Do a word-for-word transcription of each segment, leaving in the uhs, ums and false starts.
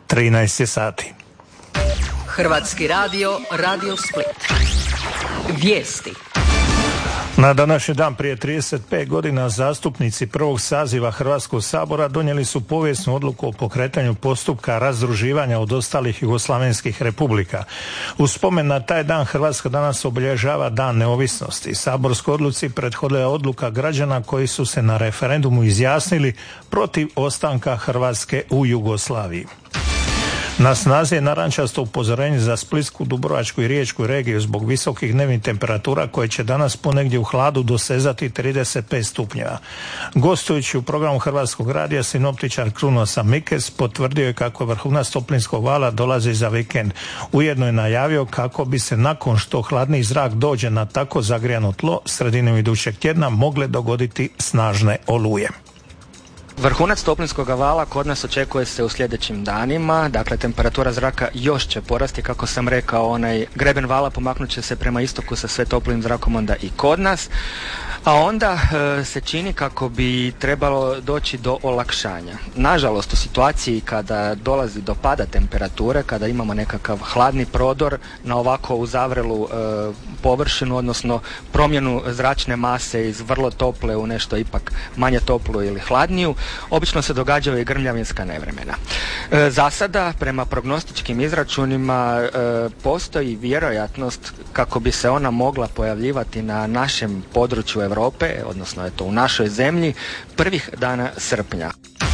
trinaest je sati. Hrvatski radio, Radio Split. Vijesti. Na današnji dan prije trideset pet godina zastupnici prvog saziva Hrvatskog sabora donijeli su povijesnu odluku o pokretanju postupka razdruživanja od ostalih jugoslavenskih republika. U spomen na taj dan Hrvatska danas obilježava Dan neovisnosti. Saborskoj odluci prethodila je odluka građana koji su se na referendumu izjasnili protiv ostanka Hrvatske u Jugoslaviji. Na snazi je narančasto upozorenje za Splitsku, Dubrovačku i Riječku regiju zbog visokih dnevnih temperatura koje će danas ponegdje u hladu dosezati trideset pet stupnjeva. Gostujući u programu Hrvatskog radija, sinoptičar Krunoslav Mikes potvrdio je kako vrhunac toplinskog vala dolazi za vikend. Ujedno je najavio kako bi se nakon što hladni zrak dođe na tako zagrijano tlo sredinom idućeg tjedna mogle dogoditi snažne oluje. Vrhunac toplinskog vala kod nas očekuje se u sljedećim danima, dakle temperatura zraka još će porasti, kako sam rekao, onaj greben vala pomaknut će se prema istoku sa sve toplim zrakom onda i kod nas, a onda e, se čini kako bi trebalo doći do olakšanja. Nažalost, u situaciji kada dolazi do pada temperature, kada imamo nekakav hladni prodor na ovako uzavrelu e, površinu, odnosno promjenu zračne mase iz vrlo tople u nešto ipak manje toplu ili hladniju, obično se događaju i grmljavinska nevremena. E, za sada, prema prognostičkim izračunima, e, postoji vjerojatnost kako bi se ona mogla pojavljivati na našem području Europe, odnosno eto u našoj zemlji, prvih dana srpnja.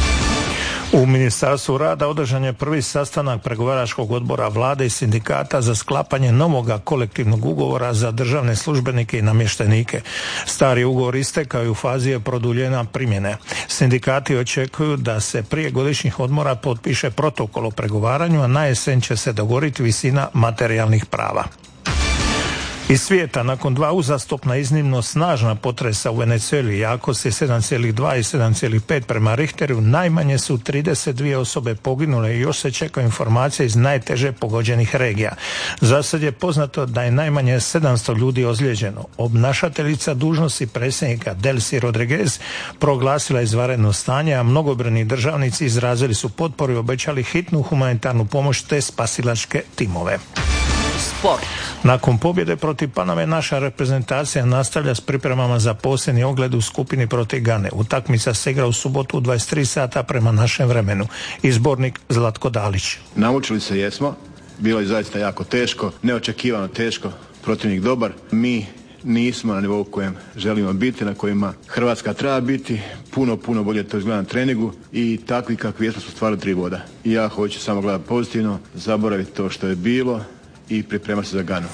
U Ministarstvu rada održan je prvi sastanak pregovaračkog odbora vlade i sindikata za sklapanje novoga kolektivnog ugovora za državne službenike i namještenike. Stari ugovor istekao i u fazi je produljena primjene. Sindikati očekuju da se prije godišnjih odmora potpiše protokol o pregovaranju, a na jesen će se dogovoriti visina materijalnih prava. Iz svijeta, nakon dva uzastopna iznimno snažna potresa u Venezueli, jakosti sedam zarez dva i sedam zarez pet prema Richteru, najmanje su trideset dvije osobe poginule i još se čeka informacija iz najteže pogođenih regija. Za sad je poznato da je najmanje sedamsto ljudi ozlijeđeno. Obnašateljica dužnosti predsjednika Delcy Rodriguez proglasila izvanredno stanje, a mnogobrojni državnici izrazili su potporu i obećali hitnu humanitarnu pomoć te spasilačke timove. Sport. Nakon pobjede protiv Paname naša reprezentacija nastavlja s pripremama za posljednji ogled u skupini protiv Gane. Utakmica se igra u subotu u dvadeset tri sata prema našem vremenu. Izbornik Zlatko Dalić. Naučili se jesmo, bilo je zaista jako teško, neočekivano teško, protivnik dobar. Mi nismo na nivou kojem želimo biti, na kojima Hrvatska treba biti, puno, puno bolje to izgleda na treningu i takvi kakvi jesmo su stvarno tri boda. I ja hoću samo gledati pozitivno, zaboraviti to što je bilo i priprema se za Ganu.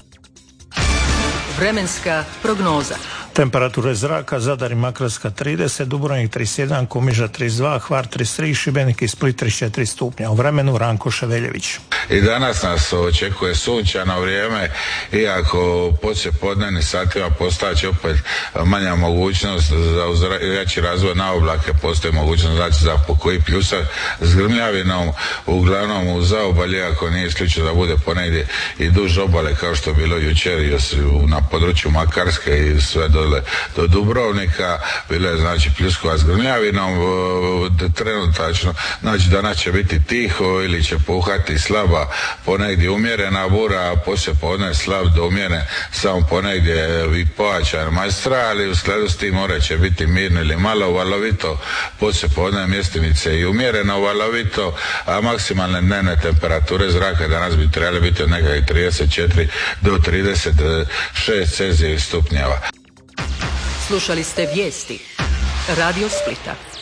Vremenska prognoza. Temperature zraka: Zadar i Makarska trideset, Dubrovnik trideset jedan, Komiža trideset dva, Hvar trideset tri, Šibenik i Split trideset četiri stupnja. U vremenu Ranko Ševeljević. I danas nas očekuje sunčano vrijeme, iako poslije podnevnih satima postaće opet manja mogućnost za veći razvoj na oblake, postoji mogućnost znači za pokoji pljusak s grmljavinom, uglavnom u zaobalje, ako nije isključeno da bude ponegdje i duž obale kao što je bilo jučer na području Makarske i sve dole do Dubrovnika, bilo je znači pljuskova s grmljavinom. Trenutačno, znači danas će biti tiho ili će puhati slaba, ponegdje umjerena bura, a poslije podne slab do umjeren, samo ponegdje i pojačan majstral, i u skladu s tim more će biti mirno ili malo valovito, poslije podne mjestimice i umjereno valovito, a maksimalne dnevne temperature zraka danas bi trebali biti od nekakvih trideset četiri do trideset šest celzijevih stupnjeva. Slušali ste vijesti Radio Splita.